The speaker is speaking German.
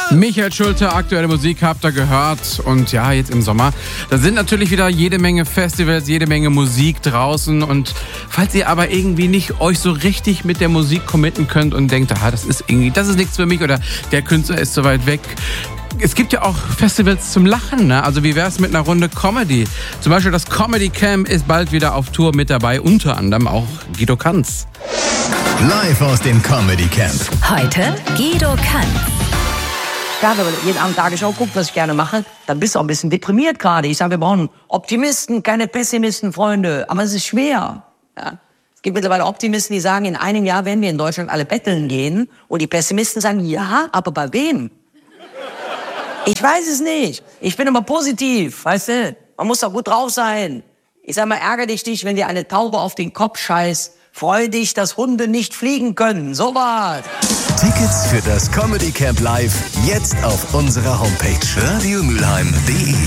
Michael Schulte, aktuelle Musik habt ihr gehört. Und ja, jetzt im Sommer, da sind natürlich wieder jede Menge Festivals, jede Menge Musik draußen. Und falls ihr aber irgendwie nicht euch so richtig mit der Musik committen könnt und denkt, das ist nichts für mich oder der Künstler ist so weit weg. Es gibt ja auch Festivals zum Lachen, ne? Also wie wär's mit einer Runde Comedy? Zum Beispiel das Comedy Camp ist bald wieder auf Tour mit dabei, unter anderem auch Guido Kanz. Live aus dem Comedy Camp. Heute Guido Kanz. Ja, wenn man jeden Abend Tagesschau guckt, was ich gerne mache, dann bist du auch ein bisschen deprimiert gerade. Ich sage, wir brauchen Optimisten, keine Pessimisten, Freunde. Aber es ist schwer. Ja. Es gibt mittlerweile Optimisten, die sagen, in einem Jahr werden wir in Deutschland alle betteln gehen. Und die Pessimisten sagen, ja, aber bei wem? Ich weiß es nicht. Ich bin immer positiv, weißt du? Man muss doch gut drauf sein. Ich sag mal, ärgere dich, wenn dir eine Taube auf den Kopf scheißt. Freu dich, dass Hunde nicht fliegen können. So was. Tickets für das Comedy Camp Live jetzt auf unserer Homepage radiomülheim.de.